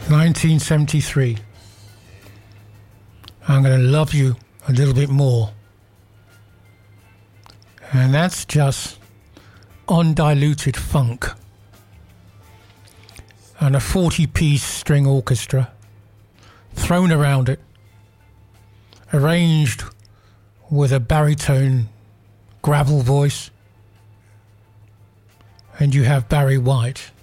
1973. I'm going to love you a little bit more. And that's just undiluted funk. And a 40-piece string orchestra thrown around it, arranged with a baritone gravel voice. And you have Barry White